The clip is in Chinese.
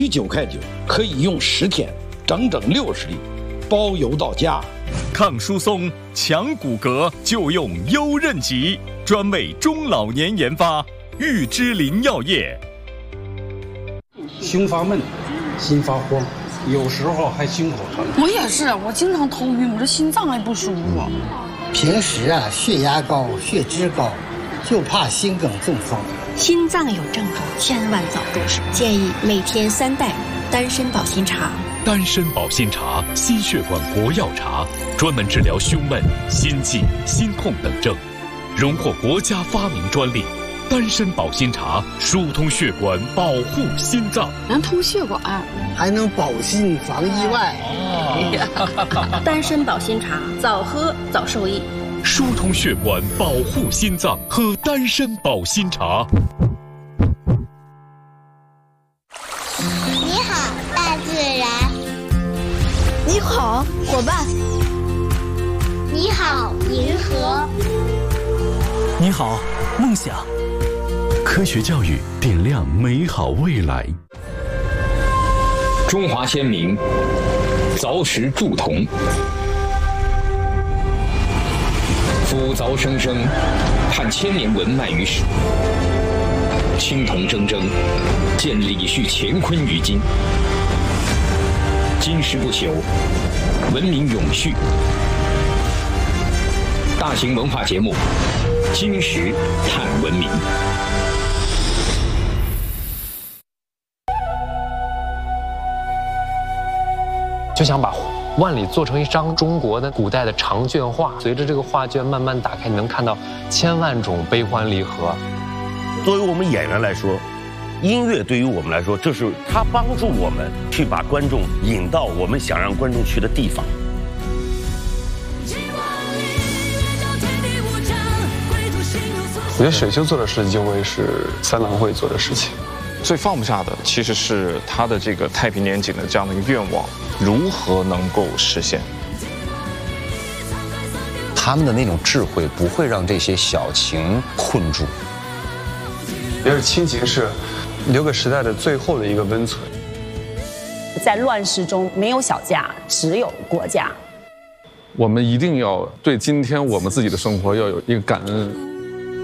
9块9，可以用10天，整整60粒，包邮到家。 抗疏松、强骨骼，就用优韧吉，专为中老年研发，玉芝林药业。 胸发闷，心发慌，有时候还心口疼。 我也是，我经常头晕，我这心脏还不舒服。 平时血压高、血脂高，就怕心梗中风。 心脏有症状，千万早入手。建议每天3袋丹参保心茶。 丹参保心茶，心血管活药茶，专门治疗胸闷、心悸、心痛等症，荣获国家发明专利。丹参保心茶疏通血管，保护心脏， 能通血管， 还能保心防意外。 丹参保心茶，早喝早受益。 疏通血管，保护心脏，喝丹参保心茶。 你好，大自然。 你好，伙伴。 你好，银河。 你好，梦想。 科学教育点亮美好未来。 中华先民凿石铸铜，夫凿生生，探千年文脉于史。青铜铮铮，见李旭乾坤于今。今时不朽，文明永续。大型文化节目《今时探文明》。 就想把万里做成一张中国的古代的长卷画，随着这个画卷慢慢打开，你能看到千万种悲欢离合。 作为我们演员来说，音乐对于我们来说，这是它帮助我们去把观众引到我们想让观众去的地方。 我觉得水秋做的事就会是三郎会做的事情。 最放不下的其实是他的这个太平年景的这样的一个愿望，如何能够实现？ 他们的那种智慧不会让这些小情困住。 也是亲情是留给时代的最后的一个温存。 在乱世中，没有小家，只有国家。 我们一定要对今天我们自己的生活要有一个感恩。